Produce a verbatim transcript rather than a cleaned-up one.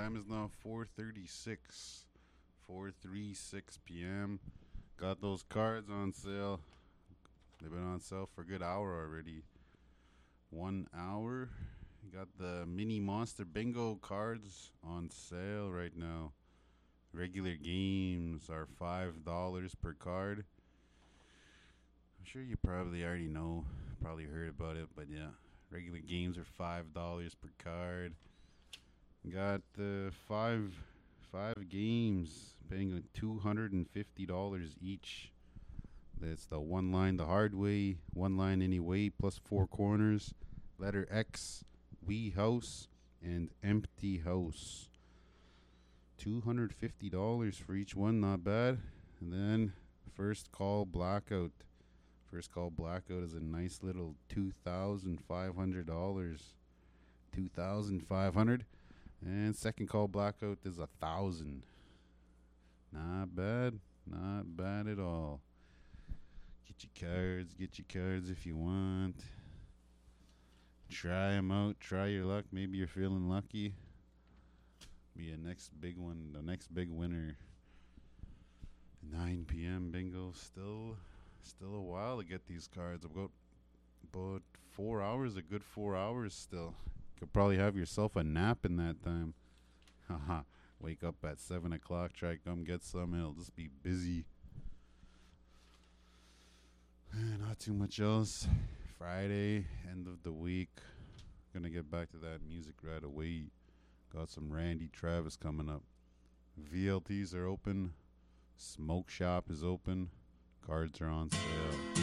Time is now four thirty-six. four thirty-six p.m. Got those cards on sale. They've been on sale for a good hour already. One hour. Got the mini monster bingo cards on sale right now. Regular games are five dollars per card. I'm sure you probably already know, probably heard about it, but yeah. Regular games are five dollars per card. Got the uh, five five games paying two hundred fifty dollars each. That's the one line the hard way, one line anyway, plus four corners, letter X, Wee House, and Empty House. two hundred fifty dollars for each one, not bad. And then First Call Blackout. First Call Blackout is a nice little two thousand five hundred dollars. two thousand five hundred dollars. And Second Call Blackout is a thousand. Not bad. Not bad at all. Get your cards. Get your cards if you want. Try them out. Try your luck. Maybe you're feeling lucky. Be a next big one. The next big winner. nine p.m. bingo. Still, still a while to get these cards. About, about four hours. A good four hours still. Could probably have yourself a nap in that time. Haha. Wake up at seven o'clock. Try come get some. It'll just be busy. Not too much else. Friday, end of the week. Gonna get back to that music right away. Got some Randy Travis coming up. V L Ts are open. Smoke shop is open. Cards are on sale.